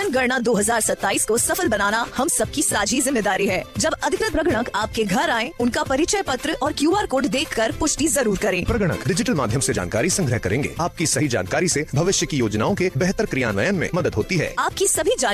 जनगणना 2027 को सफल बनाना हम सबकी साझी जिम्मेदारी है। जब अधिकृत प्रगणक आपके घर आए, उनका परिचय पत्र और QR कोड देखकर पुष्टि जरूर करें। प्रगणक डिजिटल माध्यम से जानकारी संग्रह करेंगे। आपकी सही जानकारी से भविष्य की योजनाओं के बेहतर क्रियान्वयन में मदद होती है। आपकी सभी